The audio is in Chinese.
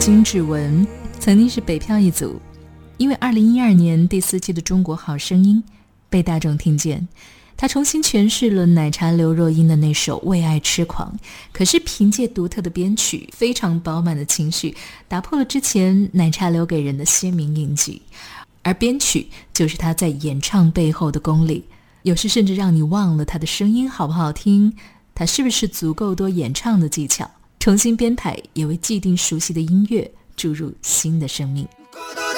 金志文曾经是北漂一族，因为2012年第4季的中国好声音被大众听见，他重新诠释了奶茶刘若英的那首为爱痴狂，可是凭借独特的编曲，非常饱满的情绪，打破了之前奶茶留给人的鲜明印记。而编曲就是他在演唱背后的功力，有时甚至让你忘了他的声音好不好听，他是不是足够多演唱的技巧，重新编排，也为既定熟悉的音乐注入新的生命。